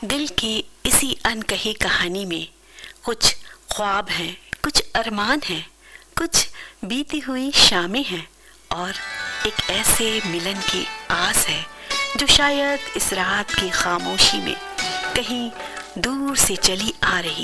दिल की इसी अनकही कहानी में कुछ ख्वाब हैं, कुछ अरमान हैं, कुछ बीती हुई शामें हैं और एक ऐसे मिलन की आस है जो शायद इस रात की खामोशी में कहीं दूर से चली आ रही